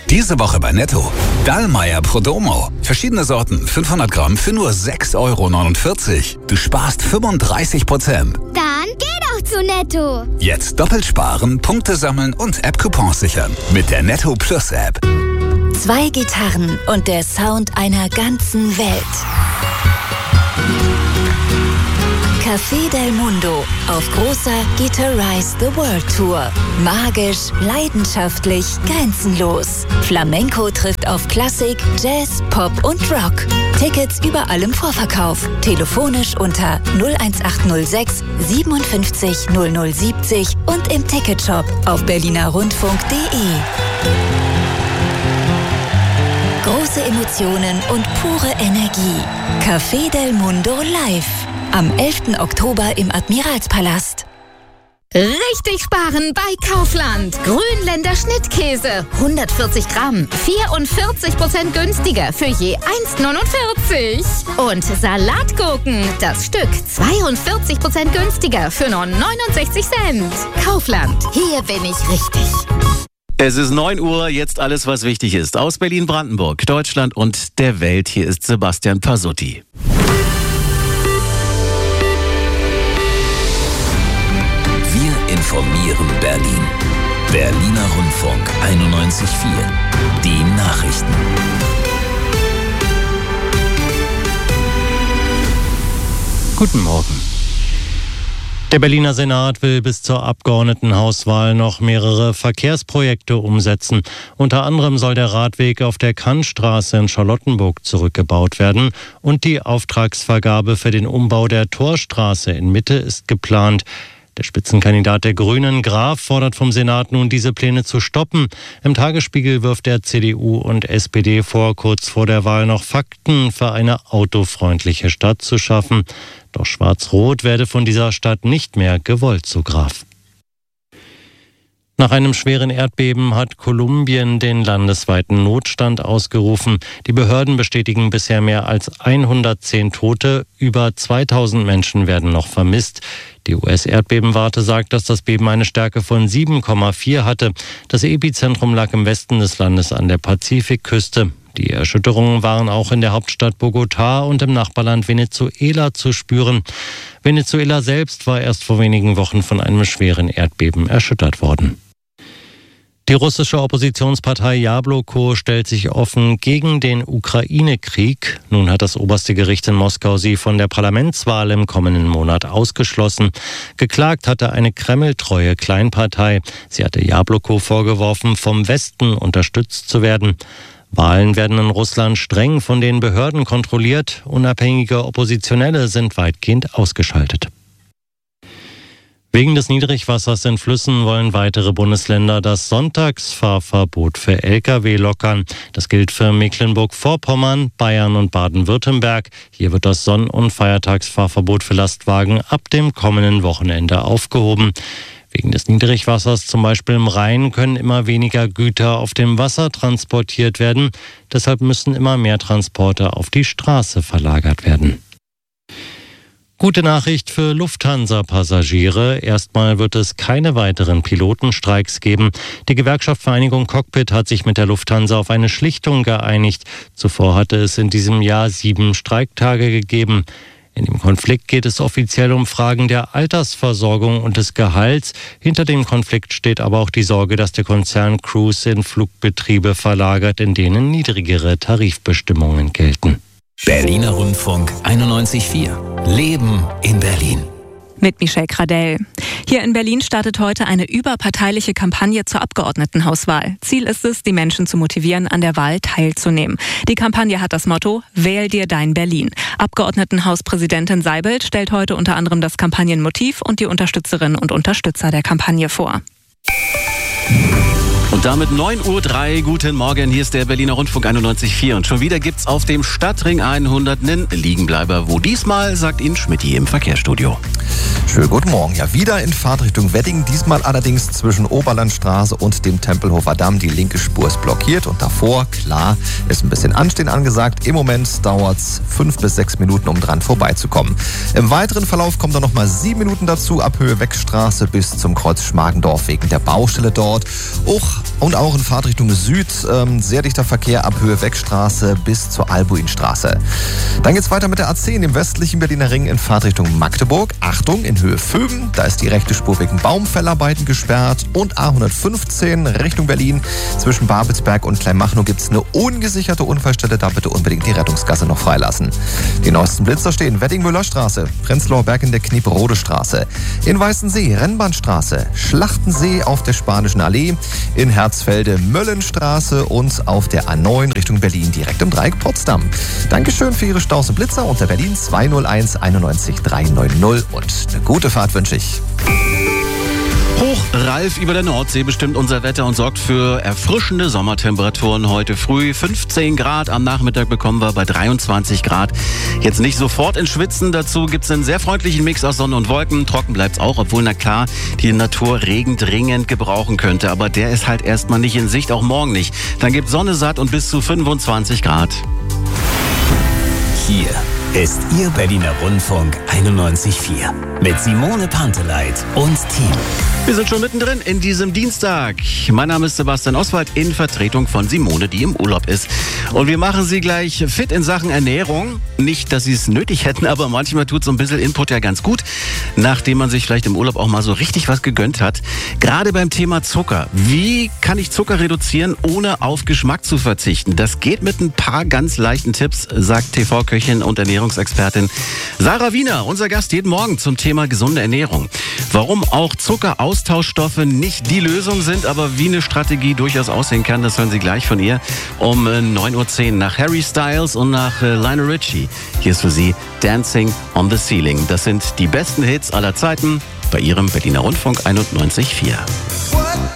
Diese Woche bei Netto. Dallmayr Prodomo. Verschiedene Sorten, 500 Gramm für nur 6,49 €. Du sparst 35%. Dann geh doch zu Netto. Jetzt doppelt sparen, Punkte sammeln und App-Coupons sichern. Mit der Netto Plus App. 2 Gitarren und der Sound einer ganzen Welt. Café del Mundo auf großer Guitarize the World Tour. Magisch, leidenschaftlich, grenzenlos. Flamenco trifft auf Klassik, Jazz, Pop und Rock. Tickets überall im Vorverkauf. Telefonisch unter 01806 57 0070 und im Ticketshop auf berlinerrundfunk.de. Große Emotionen und pure Energie. Café del Mundo live. Am 11. Oktober im Admiralspalast. Richtig sparen bei Kaufland. Grünländer Schnittkäse. 140 Gramm. 44% günstiger für je 1,49. Und Salatgurken. Das Stück 42% günstiger für nur 69 Cent. Kaufland. Hier bin ich richtig. Es ist 9 Uhr, jetzt alles, was wichtig ist. Aus Berlin-Brandenburg, Deutschland und der Welt. Hier ist Sebastian Pasutti. Wir informieren Berlin. Berliner Rundfunk 91.4. Die Nachrichten. Guten Morgen. Der Berliner Senat will bis zur Abgeordnetenhauswahl noch mehrere Verkehrsprojekte umsetzen. Unter anderem soll der Radweg auf der Kantstraße in Charlottenburg zurückgebaut werden und die Auftragsvergabe für den Umbau der Torstraße in Mitte ist geplant. Der Spitzenkandidat der Grünen, Graf, fordert vom Senat nun, diese Pläne zu stoppen. Im Tagesspiegel wirft er CDU und SPD vor, kurz vor der Wahl noch Fakten für eine autofreundliche Stadt zu schaffen. Doch Schwarz-Rot werde von dieser Stadt nicht mehr gewollt, so Graf. Nach einem schweren Erdbeben hat Kolumbien den landesweiten Notstand ausgerufen. Die Behörden bestätigen bisher mehr als 110 Tote. Über 2000 Menschen werden noch vermisst. Die US-Erdbebenwarte sagt, dass das Beben eine Stärke von 7,4 hatte. Das Epizentrum lag im Westen des Landes an der Pazifikküste. Die Erschütterungen waren auch in der Hauptstadt Bogotá und im Nachbarland Venezuela zu spüren. Venezuela selbst war erst vor wenigen Wochen von einem schweren Erdbeben erschüttert worden. Die russische Oppositionspartei Jabloko stellt sich offen gegen den Ukraine-Krieg. Nun hat das oberste Gericht in Moskau sie von der Parlamentswahl im kommenden Monat ausgeschlossen. Geklagt hatte eine kremltreue Kleinpartei. Sie hatte Jabloko vorgeworfen, vom Westen unterstützt zu werden. Wahlen werden in Russland streng von den Behörden kontrolliert. Unabhängige Oppositionelle sind weitgehend ausgeschaltet. Wegen des Niedrigwassers in Flüssen wollen weitere Bundesländer das Sonntagsfahrverbot für Lkw lockern. Das gilt für Mecklenburg-Vorpommern, Bayern und Baden-Württemberg. Hier wird das Sonn- und Feiertagsfahrverbot für Lastwagen ab dem kommenden Wochenende aufgehoben. Wegen des Niedrigwassers, zum Beispiel im Rhein, können immer weniger Güter auf dem Wasser transportiert werden. Deshalb müssen immer mehr Transporte auf die Straße verlagert werden. Gute Nachricht für Lufthansa-Passagiere. Erstmal wird es keine weiteren Pilotenstreiks geben. Die Gewerkschaft Vereinigung Cockpit hat sich mit der Lufthansa auf eine Schlichtung geeinigt. Zuvor hatte es in diesem Jahr 7 Streiktage gegeben. In dem Konflikt geht es offiziell um Fragen der Altersversorgung und des Gehalts. Hinter dem Konflikt steht aber auch die Sorge, dass der Konzern Cruise in Flugbetriebe verlagert, in denen niedrigere Tarifbestimmungen gelten. Berliner Rundfunk 91.4. Leben in Berlin. Mit Michelle Gradell. Hier in Berlin startet heute eine überparteiliche Kampagne zur Abgeordnetenhauswahl. Ziel ist es, die Menschen zu motivieren, an der Wahl teilzunehmen. Die Kampagne hat das Motto: Wähl dir dein Berlin. Abgeordnetenhauspräsidentin Seibelt stellt heute unter anderem das Kampagnenmotiv und die Unterstützerinnen und Unterstützer der Kampagne vor. Und damit 9:03 Uhr, guten Morgen, hier ist der Berliner Rundfunk 91.4 und schon wieder gibt's auf dem Stadtring 100 einen Liegenbleiber. Wo diesmal, sagt Ihnen Schmidti im Verkehrsstudio. Schönen guten Morgen. Ja, wieder in Fahrtrichtung Wedding. Diesmal allerdings zwischen Oberlandstraße und dem Tempelhofer Damm. Die linke Spur ist blockiert und davor, klar, ist ein bisschen Anstehen angesagt. Im Moment dauert's 5 bis 6 Minuten, um dran vorbeizukommen. Im weiteren Verlauf kommen dann noch mal 7 Minuten dazu, ab Höhe Weckstraße bis zum Kreuz Schmargendorf wegen der Baustelle dort. Auch Und auch in Fahrtrichtung Süd sehr dichter Verkehr ab Höhe Wegstraße bis zur Albuinstraße. Dann geht's weiter mit der A10 im westlichen Berliner Ring in Fahrtrichtung Magdeburg. Achtung, in Höhe Vögen, da ist die rechte Spur wegen Baumfellarbeiten gesperrt. Und A115 Richtung Berlin zwischen Babelsberg und Kleinmachnow gibt's eine ungesicherte Unfallstelle. Da bitte unbedingt die Rettungsgasse noch freilassen. Die neuesten Blitzer stehen Wedding-Müller-Straße, Prenzlauer Berg in der Knieperode-Straße, in Weißensee Rennbahnstraße, Schlachtensee auf der Spanischen Allee, in Herzfelde Möllenstraße und auf der A9 Richtung Berlin direkt im Dreieck Potsdam. Dankeschön für Ihre Staus und Blitzer unter Berlin 201 91 390 und eine gute Fahrt wünsche ich. Hoch Ralf über der Nordsee bestimmt unser Wetter und sorgt für erfrischende Sommertemperaturen heute früh. 15 Grad, am Nachmittag bekommen wir bei 23 Grad. Jetzt nicht sofort ins Schwitzen, dazu gibt es einen sehr freundlichen Mix aus Sonne und Wolken. Trocken bleibt es auch, obwohl, na klar, die Natur Regen dringend gebrauchen könnte. Aber der ist halt erstmal nicht in Sicht, auch morgen nicht. Dann gibt Sonne satt und bis zu 25 Grad. Hier ist Ihr Berliner Rundfunk 91.4 mit Simone Panteleit und Team. Wir sind schon mittendrin in diesem Dienstag. Mein Name ist Sebastian Oswald in Vertretung von Simone, die im Urlaub ist. Und wir machen Sie gleich fit in Sachen Ernährung. Nicht, dass Sie es nötig hätten, aber manchmal tut so ein bisschen Input ja ganz gut, nachdem man sich vielleicht im Urlaub auch mal so richtig was gegönnt hat. Gerade beim Thema Zucker. Wie kann ich Zucker reduzieren, ohne auf Geschmack zu verzichten? Das geht mit ein paar ganz leichten Tipps, sagt TV-Köchin und Ernährungsexpertin Sarah Wiener, unser Gast jeden Morgen zum Thema gesunde Ernährung. Warum auch Zuckeraustauschstoffe nicht die Lösung sind, aber wie eine Strategie durchaus aussehen kann, das hören Sie gleich von ihr um 9.10 Uhr nach Harry Styles und nach Lionel Richie. Hier ist für Sie Dancing on the Ceiling. Das sind die besten Hits aller Zeiten bei Ihrem Berliner Rundfunk 91.4.